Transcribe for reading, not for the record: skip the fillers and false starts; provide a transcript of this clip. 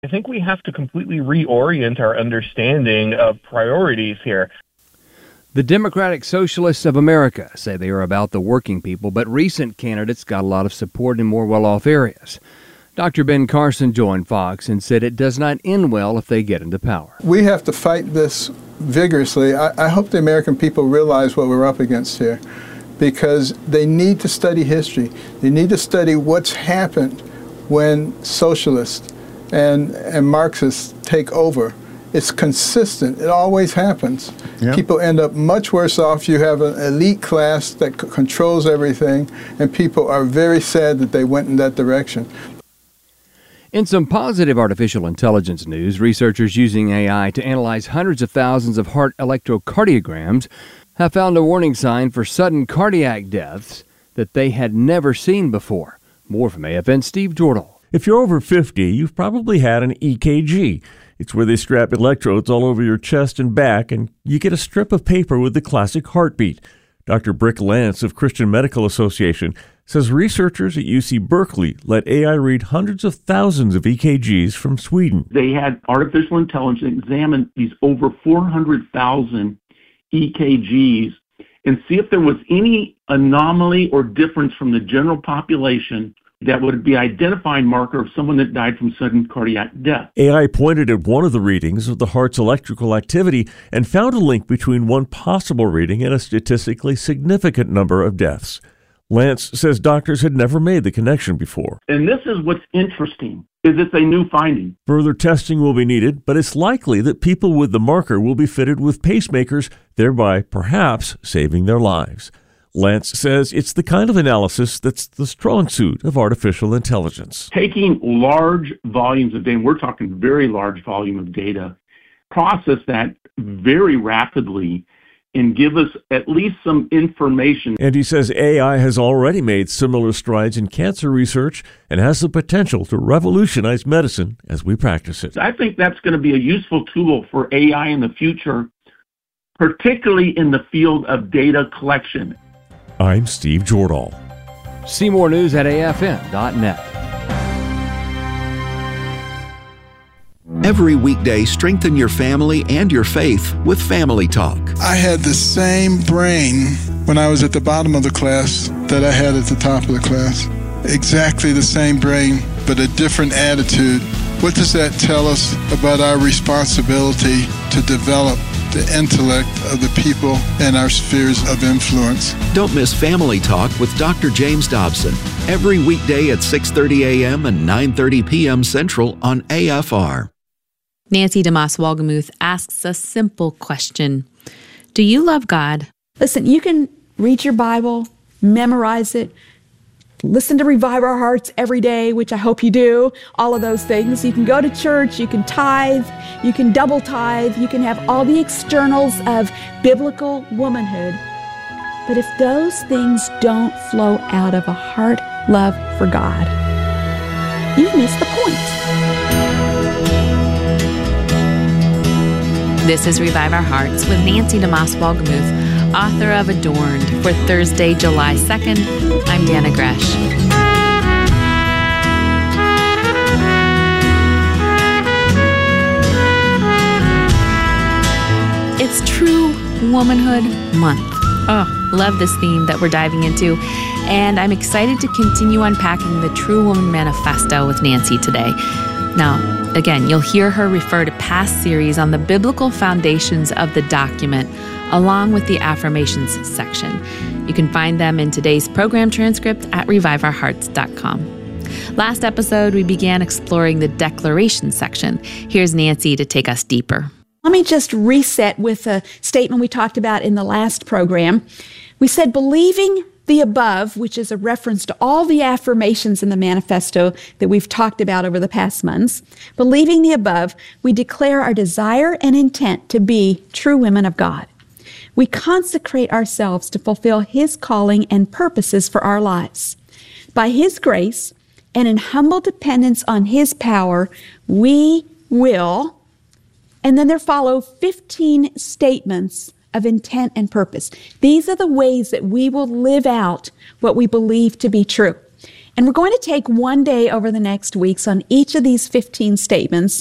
I think we have to completely reorient our understanding of priorities here. The Democratic Socialists of America say they are about the working people, but recent candidates got a lot of support in more well-off areas. Dr. Ben Carson joined Fox and said it does not end well if they get into power. We have to fight this vigorously. I hope the American people realize what we're up against here, because they need to study history. They need to study what's happened when socialists and Marxists take over. It's consistent. It always happens. Yep. People end up much worse off. You have an elite class that controls everything, and people are very sad that they went in that direction. In some positive artificial intelligence news, researchers using AI to analyze hundreds of thousands of heart electrocardiograms have found a warning sign for sudden cardiac deaths that they had never seen before. More from AFN's Steve Jordal. If you're over 50, you've probably had an EKG. It's where they strap electrodes all over your chest and back, and you get a strip of paper with the classic heartbeat. Dr. Brick Lance of Christian Medical Association says researchers at UC Berkeley let AI read hundreds of thousands of EKGs from Sweden. They had artificial intelligence examine these over 400,000 EKGs and see if there was any anomaly or difference from the general population that would be identifying marker of someone that died from sudden cardiac death. AI pointed at one of the readings of the heart's electrical activity and found a link between one possible reading and a statistically significant number of deaths. Lance says doctors had never made the connection before. And this is what's interesting, is it's a new finding. Further testing will be needed, but it's likely that people with the marker will be fitted with pacemakers, thereby perhaps saving their lives. Lance says it's the kind of analysis that's the strong suit of artificial intelligence. Taking large volumes of data, we're talking very large volume of data, process that very rapidly and give us at least some information. And he says AI has already made similar strides in cancer research and has the potential to revolutionize medicine as we practice it. I think that's going to be a useful tool for AI in the future, particularly in the field of data collection. I'm Steve Jordal. See more news at afn.net. Every weekday, strengthen your family and your faith with Family Talk. I had the same brain when I was at the bottom of the class that I had at the top of the class. Exactly the same brain, but a different attitude. What does that tell us about our responsibility to develop the intellect of the people in our spheres of influence? Don't miss Family Talk with Dr. James Dobson every weekday at 6:30 a.m. and 9:30 p.m. Central on AFR. Nancy DeMoss Wolgemuth asks a simple question. Do you love God? Listen, you can read your Bible, memorize it, listen to Revive Our Hearts every day, which I hope you do, all of those things. You can go to church, you can tithe, you can double tithe, you can have all the externals of biblical womanhood. But if those things don't flow out of a heart love for God, you've missed the point. This is Revive Our Hearts with Nancy DeMoss Wolgemuth, author of Adorned. For Thursday, July 2nd, I'm Dana Gresh. It's True Womanhood Month. Oh, love this theme that we're diving into. And I'm excited to continue unpacking the True Woman Manifesto with Nancy today. Now, again, you'll hear her refer to past series on the biblical foundations of the document, along with the affirmations section. You can find them in today's program transcript at reviveourhearts.com. Last episode, we began exploring the declaration section. Here's Nancy to take us deeper. Let me just reset with a statement we talked about in the last program. We said believing the above, which is a reference to all the affirmations in the manifesto that we've talked about over the past months. Believing the above, we declare our desire and intent to be true women of God. We consecrate ourselves to fulfill His calling and purposes for our lives. By His grace and in humble dependence on His power, we will, and then there follow 15 statements of intent and purpose. These are the ways that we will live out what we believe to be true. And we're going to take one day over the next weeks on each of these 15 statements